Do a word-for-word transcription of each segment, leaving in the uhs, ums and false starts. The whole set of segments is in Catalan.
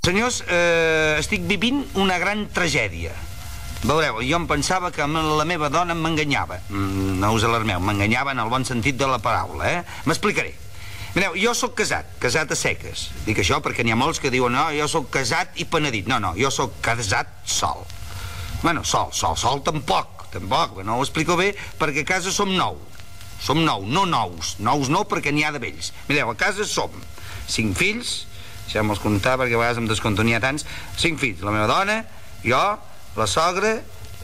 Senyors, eh, estic vivint una gran tragèdia. Veureu, jo em pensava que la meva dona m'enganyava. Mm, no us alarmeu, m'enganyava en el bon sentit de la paraula, eh? M'explicaré. Mireu, jo sóc casat, casat a seques. Dic això perquè n'hi ha molts que diuen no, jo sóc casat i penedit. No, no, jo sóc casat sol. Bueno, sol, sol, sol tampoc, tampoc, no ho explico bé, perquè a casa som nou. Som nou, no nous. Nous no, perquè n'hi ha de vells. Mireu, a casa som cinc fills, deixeu-me'ls comptar perquè a vegades em descompto, n'hi ha tants. Cinc fills, la meva dona, jo, la sogra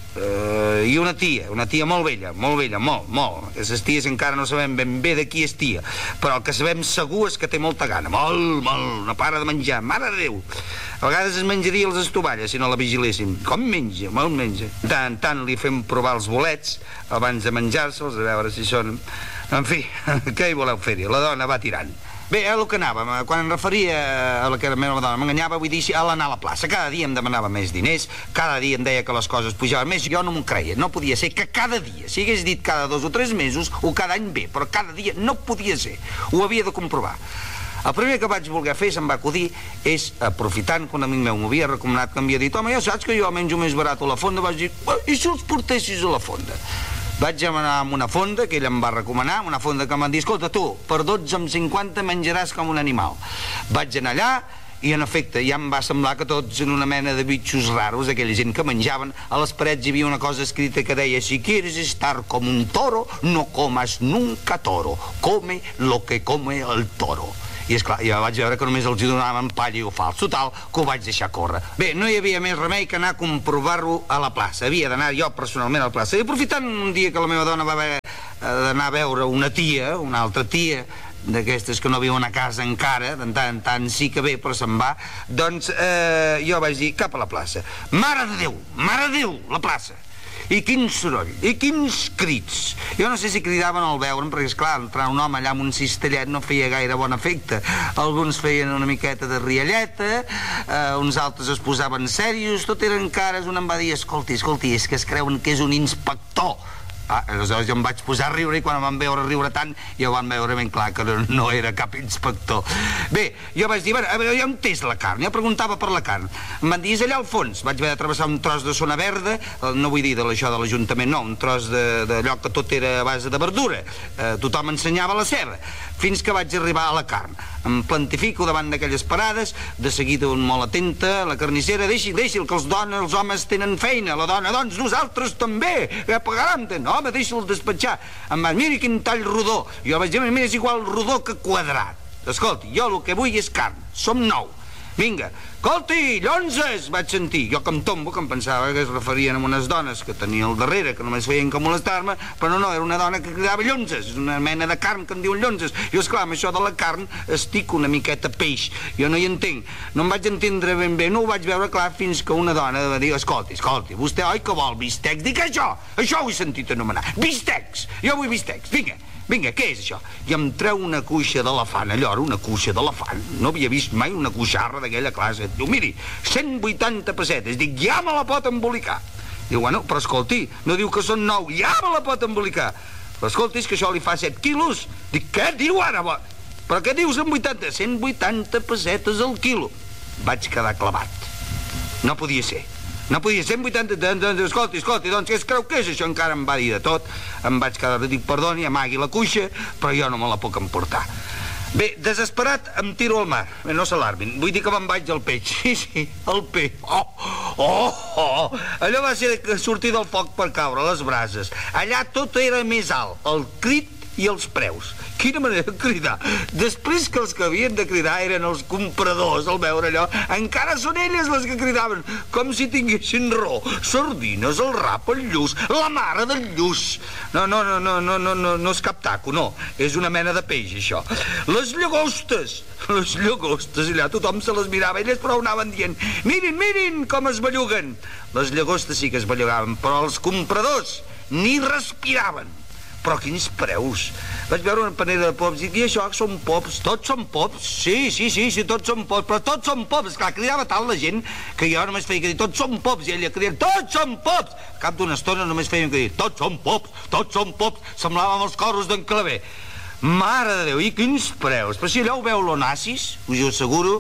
eh, i una tia, una tia molt vella, molt vella, molt, molt. Aquestes ties encara no sabem ben bé de qui és tia, però el que sabem segur és que té molta gana, molt, molt, no para de menjar, mare de Déu. A vegades es menjaria els estovalles si no la vigiléssim. Com menja, molt menja. Tant en tant li fem provar els bolets abans de menjar-se'ls, a veure si són... En fi, què hi voleu fer-hi? La dona va tirant. Bé, a el que anàvem, quan em referia a la que la meva dona m'enganyava, vull dir, a l'anar a la plaça. Cada dia em demanava més diners, cada dia em deia que les coses pujaven més, jo no m'ho creia. No podia ser que cada dia, si hagués dit cada dos o tres mesos, o cada any bé, però cada dia no podia ser. Ho havia de comprovar. El primer que vaig voler fer, se'm va acudir, és, aprofitant que un amic meu m'havia recomanat, que m'havia dit, home, ja saps que jo menjo més barat a la fonda, vaig dir, i si els portessis a la fonda? Vaig anar a una fonda que ell em va recomanar, una fonda que em van dir, escolta, tu, per dotze amb cinquanta menjaràs com un animal. Vaig anar allà i, en efecte, ja em va semblar que tots en una mena de bitxos raros, aquella gent que menjaven, a les parets hi havia una cosa escrita que deia, si quieres estar com un toro, no comas nunca toro, come lo que come el toro. I esclar, ja vaig veure que només els hi donaven palla i fals. Total, que ho vaig deixar córrer. Bé, no hi havia més remei que anar a comprovar-ho a la plaça. Havia d'anar jo personalment a la plaça. I aprofitant un dia que la meva dona va haver d'anar a veure una tia, una altra tia, d'aquestes que no viuen a casa encara, de tant en tant sí que ve, però se'n va, doncs eh, jo vaig dir, cap a la plaça. Mare de Déu, mare de Déu, la plaça. I quin soroll, i quins crits. Jo no sé si cridaven al veure'm, perquè, esclar, entrar un home allà amb un cistellet no feia gaire bon efecte. Alguns feien una miqueta de rialleta, eh, uns altres es posaven serios, tot eren cares. Un em va dir, escolti, escolti, és que es creuen que és un inspector. Ah, aleshores jo em vaig posar a riure i quan em van veure riure tant ja ho van veure ben clar que no era cap inspector. Bé, jo vaig dir, bueno, a veure, ja on és la carn? Jo preguntava per la carn. Em van dir, és allà al fons. Vaig haver de travessar un tros de zona verda, no vull dir de això de l'Ajuntament, no, un tros d'allò que tot era a base de verdura. Eh, tothom ensenyava la seva, fins que vaig arribar a la carn. Em plantifico davant d'aquelles parades, de seguida un molt atenta, la carnissera, deixi, deixi, que els dones, els homes tenen feina, la dona, doncs nosaltres també, que pagaran, no, home, deixa'l despatxar. Em va, miri quin tall rodó. Jo vaig dir, mira, és igual rodó que quadrat. Escolti, jo el que vull és carn, som nou. Vinga, escolti, llonzes, vaig sentir. Jo que em tombo, que em pensava que es referien a unes dones que tenia al darrere, que només feien que molestar-me, però no, no, era una dona que cridava llonzes, una mena de carn que en diuen llonzes. Jo, esclar, amb això de la carn estic una miqueta peix. Jo no hi entenc. No em vaig entendre ben bé, no ho vaig veure clar fins que una dona va dir, escolti, escolti, vostè oi que vol bistecs? Dic això, això ho he sentit anomenar. Bistecs, jo vull bistecs, vinga. Vinga, què és això? I em treu una cuixa d'elefant, allò, una cuixa d'elefant. No havia vist mai una cuixarra d'aquella classe. Diu, miri, cent vuitanta pessetes. Dic, ja me la pot embolicar. Diu, bueno, però escolti, no diu que són nou, ja me la pot embolicar. Però escolti, és que això li fa set quilos. Dic, què diu ara? Però què dius cent vuitanta? cent vuitanta pessetes al quilo. Vaig quedar clavat. No podia ser. No podia ser cent vuitanta... Escolti, escolti, doncs què es creu que és això? Encara em va dir de tot. Em vaig quedar de dir, perdoni, amagui la cuixa, però jo no me la puc emportar. Bé, desesperat, em tiro al mar. Bé, no s'alarmin, vull dir que me'n vaig al peix. Sí, sí, al peix. Oh, oh, oh. Allò va ser sortir del foc per caure, a les brases. Allà tot era més alt, el crit i els preus. Quina manera de cridar. Després que els que havien de cridar eren els compradors, al veure allò, encara són elles les que cridaven, com si tinguessin raó. Sardines, el rap, el lluç, la mare del lluç. No, no, no, no, no, no, no, no és cap taco, no. És una mena de peix, això. Les llagostes. Les llagostes, allà tothom se les mirava, elles però anaven dient, mirin, mirin com es belluguen. Les llagostes sí que es bellugaven, però els compradors ni respiraven. Però quins preus. Vaig veure una panera de pops i dic, i això són pops, tots són pops. Sí, sí, sí, sí, tots són pops, però tots són pops. Esclar, cridava tant la gent que jo només feia que dir, tots són pops, i ella cridava, tots són pops. Cap d'una estona només feien que dir, tots són pops, tots són pops. Semblàvem els coros d'en Clavé. Mare de Déu, i quins preus. Però si allò ho veu l'Onassis, us ho asseguro,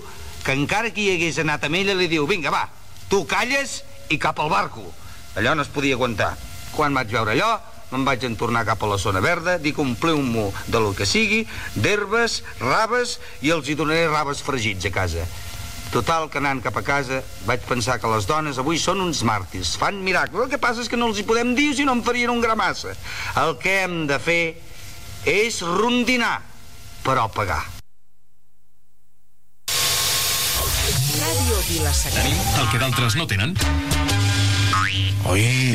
que encara que hi hagués anat amb ella li diu: vinga, va, tu calles i cap al barco. Allò no es podia aguantar. Quan vaig veure allò, me'n vaig entornar cap a la zona verda, dic: ompliu-m'ho de lo que sigui, d'herbes, raves, i els hi donaré raves fregits a casa. Total, que anant cap a casa vaig pensar que les dones avui són uns màrtirs, fan miracles. El que passa és que no els hi podem dir, si no em farien un gra massa. El que hem de fer és rondinar, però pagar. Ràdio Vila-sacra. El que d'altres no tenen. Oi,